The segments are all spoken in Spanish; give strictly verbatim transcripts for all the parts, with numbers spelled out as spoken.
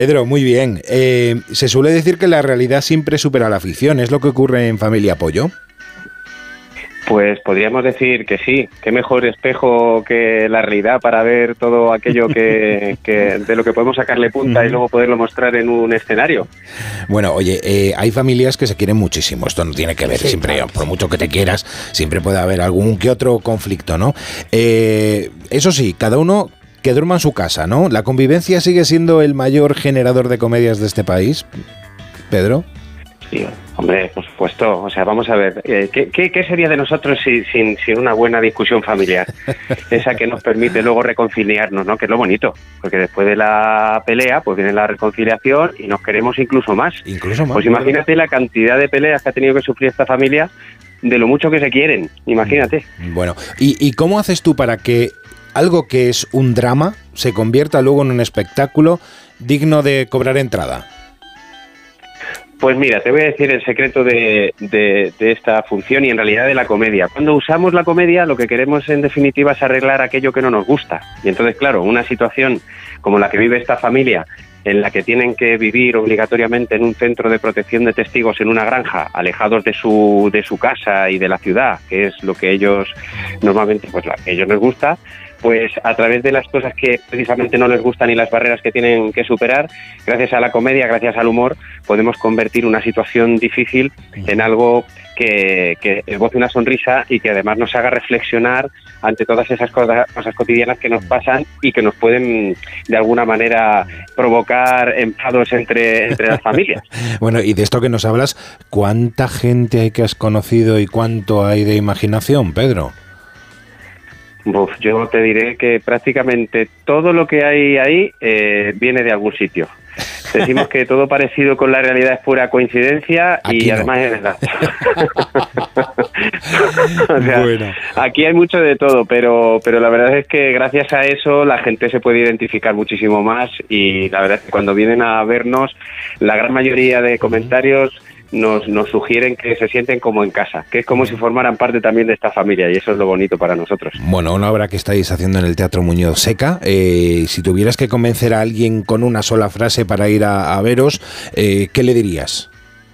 Pedro, muy bien. Eh, se suele decir que la realidad siempre supera la ficción. ¿Es lo que ocurre en Familia Pollo? Pues podríamos decir que sí. Qué mejor espejo que la realidad para ver todo aquello que, que de lo que podemos sacarle punta uh-huh. y luego poderlo mostrar en un escenario. Bueno, oye, eh, hay familias que se quieren muchísimo. Esto no tiene que ver, sí, siempre, claro. Por mucho que te quieras, siempre puede haber algún que otro conflicto, ¿no? Eh, eso sí, cada uno que duerma en su casa, ¿no? ¿La convivencia sigue siendo el mayor generador de comedias de este país, Pedro? Sí, hombre, por supuesto. O sea, vamos a ver, eh, ¿qué, qué, ¿qué sería de nosotros si, sin, sin una buena discusión familiar? Esa que nos permite luego reconciliarnos, ¿no? Que es lo bonito, porque después de la pelea, pues viene la reconciliación y nos queremos incluso más. Incluso más. Pues imagínate la cantidad de peleas que ha tenido que sufrir esta familia, de lo mucho que se quieren, imagínate. Bueno, ¿y, y cómo haces tú para que algo que es un drama se convierta luego en un espectáculo digno de cobrar entrada? Pues mira, te voy a decir el secreto de, de, de esta función y en realidad de la comedia. Cuando usamos la comedia, lo que queremos en definitiva es arreglar aquello que no nos gusta. Y entonces, claro, una situación como la que vive esta familia, en la que tienen que vivir obligatoriamente en un centro de protección de testigos en una granja, alejados de su de su casa y de la ciudad, que es lo que ellos normalmente, pues la que a ellos les gusta, pues a través de las cosas que precisamente no les gustan y las barreras que tienen que superar, gracias a la comedia, gracias al humor, podemos convertir una situación difícil en algo que, que esboce una sonrisa y que además nos haga reflexionar ante todas esas cosas, cosas cotidianas que nos pasan y que nos pueden de alguna manera provocar enfados entre, entre las familias. Bueno, y de esto que nos hablas, ¿cuánta gente hay que has conocido y cuánto hay de imaginación, Pedro? Uf, yo te diré que prácticamente todo lo que hay ahí eh, viene de algún sitio. Decimos que todo parecido con la realidad es pura coincidencia. Aquí y no. Además es verdad. O sea, bueno. Aquí hay mucho de todo, pero, pero la verdad es que gracias a eso la gente se puede identificar muchísimo más y la verdad es que cuando vienen a vernos, la gran mayoría de comentarios Nos, nos sugieren que se sienten como en casa, que es como si formaran parte también de esta familia y eso es lo bonito para nosotros. Bueno, una obra que estáis haciendo en el Teatro Muñoz Seca, eh, si tuvieras que convencer a alguien con una sola frase para ir a, a veros, eh, ¿qué le dirías?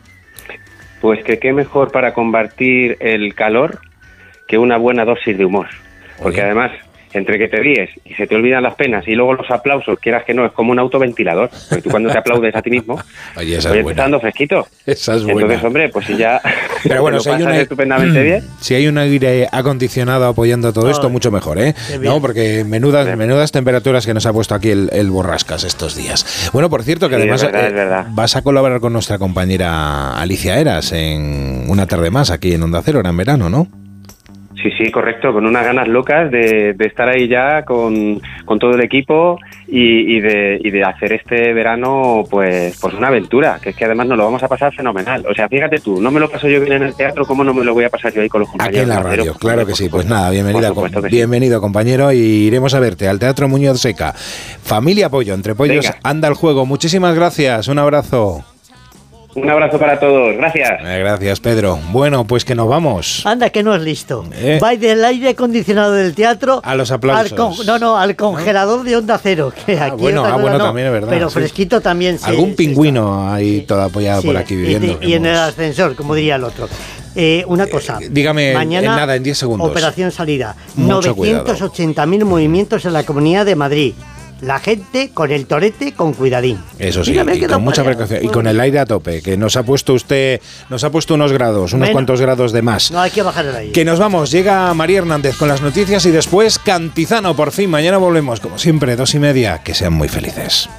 Pues que qué mejor para combatir el calor que una buena dosis de humor, porque Oye. además entre que te ríes y se te olvidan las penas y luego los aplausos, quieras que no, es como un autoventilador, porque tú cuando te aplaudes a ti mismo, oye, esa oye, es buena. te está dando fresquito. Esa es buena. Entonces, hombre, pues si ya Pero bueno, lo si hay pasas una, estupendamente bien. Si hay un aire acondicionado apoyando todo esto, oh, mucho mejor, ¿eh? No, porque menudas, menudas temperaturas que nos ha puesto aquí el, el Borrascas estos días. Bueno, por cierto, que sí, además es verdad, eh, es verdad. vas a colaborar con nuestra compañera Alicia Eras en Una tarde más aquí en Onda Cero, ahora en verano, ¿no? Sí, sí, correcto, con unas ganas locas de, de estar ahí ya con, con todo el equipo y, y, de, y de hacer este verano pues, pues una aventura, que es que además nos lo vamos a pasar fenomenal. O sea, fíjate tú, no me lo paso yo bien en el teatro, ¿cómo no me lo voy a pasar yo ahí con los compañeros? Aquí en la radio, claro que sí. Pues nada, bienvenida, bienvenido compañero, y iremos a verte al Teatro Muñoz Seca. Familia Pollo, entre pollos Venga. Anda el juego. Muchísimas gracias, un abrazo. Un abrazo para todos, gracias. Eh, gracias, Pedro. Bueno, pues que nos vamos. Anda, que no es listo. ¿Eh? Va del aire acondicionado del teatro a los aplausos. Al con, no, no, al congelador de Onda Cero. Que ah, aquí bueno, ah, bueno no, también es verdad. Pero sí. fresquito también. Sí, Algún sí, pingüino ahí todo apoyado sí, por aquí viviendo. Y, y en el ascensor, como diría el otro. Eh, una cosa. Eh, dígame, mañana, en nada, en diez segundos. Operación Salida. Mucho novecientos ochenta mil movimientos en la Comunidad de Madrid. La gente con el torete con cuidadín. Eso sí, y con mucha precaución. Y con el aire a tope, que nos ha puesto usted, nos ha puesto unos grados, unos bueno, cuantos grados de más. No, hay que bajar el aire. Que nos vamos, llega María Hernández con las noticias y después Cantizano, por fin. Mañana volvemos, como siempre, dos y media. Que sean muy felices.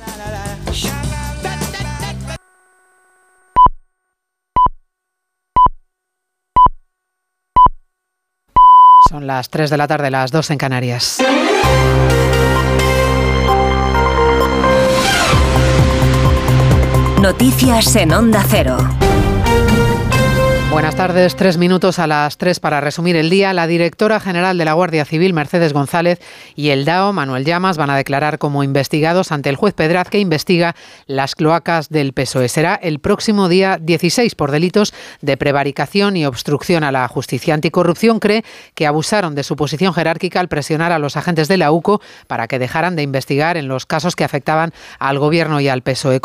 Son las tres de la tarde, las dos en Canarias. Noticias en Onda Cero. Buenas tardes, tres minutos a las tres para resumir el día. La directora general de la Guardia Civil, Mercedes González, y el D A O, Manuel Llamas, van a declarar como investigados ante el juez Pedraz, que investiga las cloacas del P S O E. Será el próximo día dieciséis por delitos de prevaricación y obstrucción a la justicia. Anticorrupción cree que abusaron de su posición jerárquica al presionar a los agentes de la U C O para que dejaran de investigar en los casos que afectaban al Gobierno y al P S O E.